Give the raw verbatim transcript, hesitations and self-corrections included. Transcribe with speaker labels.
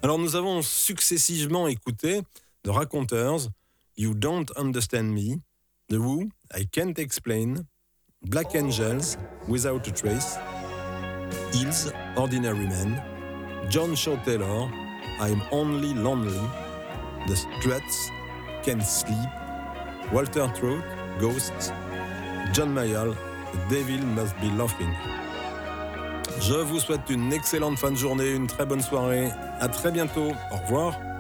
Speaker 1: Alors nous avons successivement écouté The Raconteurs, You Don't Understand Me, The Who, I Can't Explain, Black Angels, Without a Trace, Hills, Ordinary Men, John Shaw Taylor, I'm Only Lonely, The Struts, Can't Sleep, Walter Trout, Ghosts, John Mayall, The Devil Must Be Laughing. Je vous souhaite une excellente fin de journée, une très bonne soirée. À très bientôt. Au revoir.